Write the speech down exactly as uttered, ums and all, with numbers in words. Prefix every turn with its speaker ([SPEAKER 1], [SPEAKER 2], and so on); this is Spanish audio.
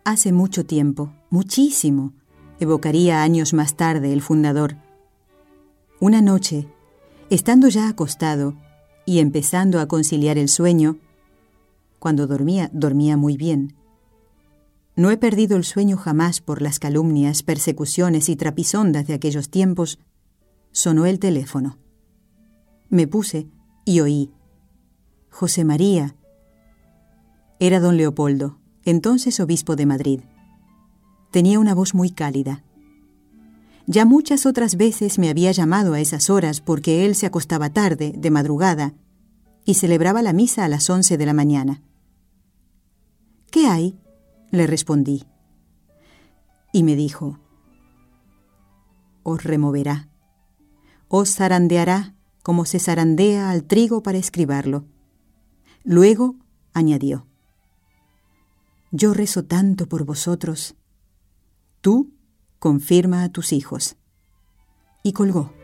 [SPEAKER 1] Hace mucho tiempo, muchísimo, evocaría años más tarde el fundador. Una noche, estando ya acostado y empezando a conciliar el sueño, cuando dormía, dormía muy bien. No he perdido el sueño jamás por las calumnias, persecuciones y trapisondas de aquellos tiempos. Sonó el teléfono. Me puse y oí: José María. Era don Leopoldo, entonces obispo de Madrid. Tenía una voz muy cálida. Ya muchas otras veces me había llamado a esas horas porque él se acostaba tarde, de madrugada, y celebraba la misa a las once de la mañana. ¿Qué hay?, le respondí. Y me dijo: os removerá, os zarandeará como se zarandea al trigo para escribarlo. Luego añadió: yo rezo tanto por vosotros. Tú confirma a tus hijos. Y colgó.